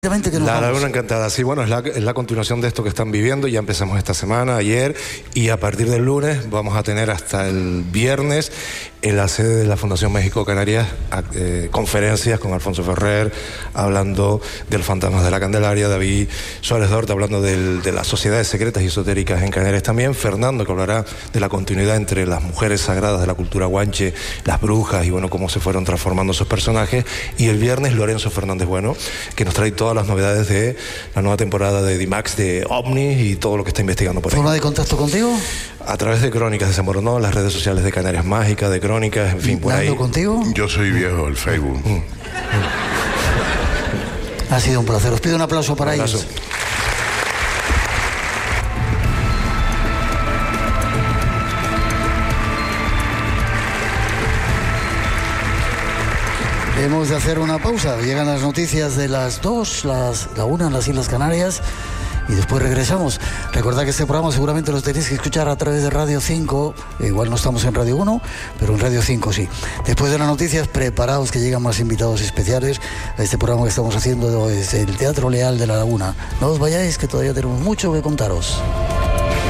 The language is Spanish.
Que La Laguna Encantada, sí, bueno, es la continuación de esto que están viviendo. Ya empezamos esta semana, ayer, y a partir del lunes vamos a tener hasta el viernes en la sede de la Fundación México Canarias conferencias con Alfonso Ferrer, hablando del Fantasmas de la Candelaria, David Suárez Dort hablando de las sociedades secretas y esotéricas en Canarias también, Fernando, que hablará de la continuidad entre las mujeres sagradas de la cultura guanche, las brujas y bueno, cómo se fueron transformando esos personajes, y el viernes Lorenzo Fernández Bueno, que nos trae todas las novedades de la nueva temporada de D-Max, de OVNIs y todo lo que está investigando por ahí. ¿Forma de contacto contigo? A través de Crónicas de San Moronó, las redes sociales de Canarias Mágicas, de Crónicas, en fin, por ahí. ¿Contigo? Yo soy viejo, el Facebook. Ha sido un placer. Os pido un aplauso para ellos. Hemos de hacer una pausa. Llegan las noticias de las 2, la 1 en las Islas Canarias y después regresamos. Recordad que este programa seguramente lo tenéis que escuchar a través de Radio 5. Igual no estamos en Radio 1, pero en Radio 5 sí. Después de las noticias, preparaos que llegan más invitados especiales a este programa que estamos haciendo desde el Teatro Leal de La Laguna. No os vayáis, que todavía tenemos mucho que contaros.